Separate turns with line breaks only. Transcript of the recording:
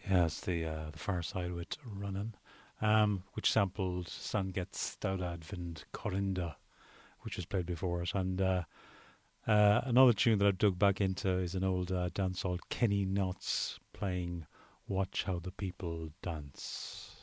Yeah, it's the Far Side with Runnin', which sampled Stan Getz Staudad Vind Corinda, which was played before it. And another tune that I've dug back into is an old dancehall, Kenny Knotts playing Watch How the People Dance.